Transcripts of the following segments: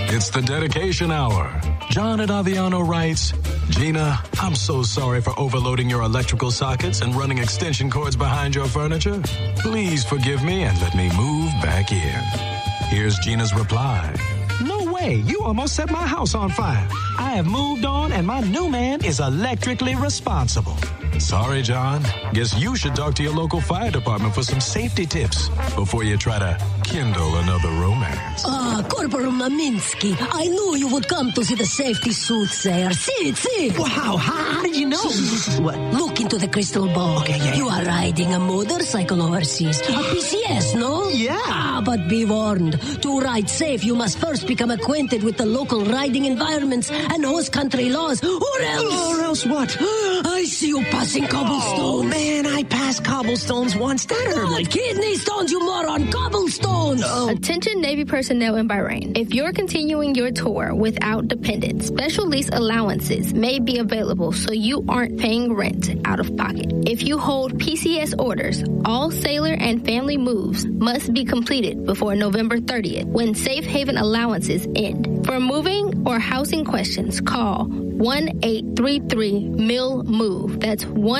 It's the dedication hour. John at Aviano writes, Gina, I'm so sorry for overloading your electrical sockets and running extension cords behind your furniture. Please forgive me and let me move back in. Here's Gina's reply. No way. You almost set my house on fire. I have moved on and my new man is electrically responsible. Sorry, John. Guess you should talk to your local fire department for some safety tips before you try to kindle another romance. Corporal Maminsky, I knew you would come to see the safety soothsayer. See. Wow, how did you know? What? Look into the crystal ball. Okay, yeah. You are riding a motorcycle overseas. A PCS, no? Yeah. But be warned. To ride safe, you must first become acquainted with the local riding environments and host country laws. Or else what? I see you passing cobblestones. Oh, man, I passed cobblestones once. That hurt like kidney stones, you moron. Cobblestones. Oh. Attention Navy personnel in Bahrain. If you're continuing your tour without dependents, special lease allowances may be available so you aren't paying rent out of pocket. If you hold PCS orders, all sailor and family moves must be completed before November 30th when safe haven allowances end. For moving or housing questions, call 1-833-MIL-MOVE. That's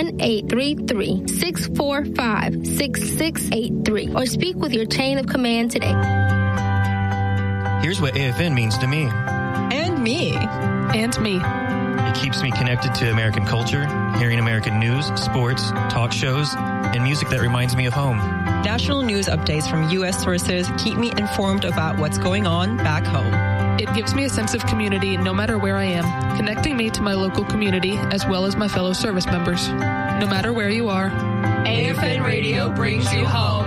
1-833-645-6683. Or speak with your chain of command today. Here's what AFN means to me. And me. And me. It keeps me connected to American culture, hearing American news, sports, talk shows, and music that reminds me of home. National news updates from U.S. sources keep me informed about what's going on back home. It gives me a sense of community no matter where I am, connecting me to my local community as well as my fellow service members. No matter where you are, AFN Radio brings you home.